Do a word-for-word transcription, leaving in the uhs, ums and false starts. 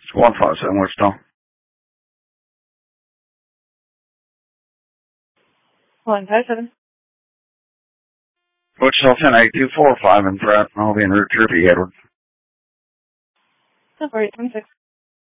one five seven Wichita. one five seven. Wichita ten eight two four five in front. I'll be en route to Ruby, Edward. ten four eight twenty-six.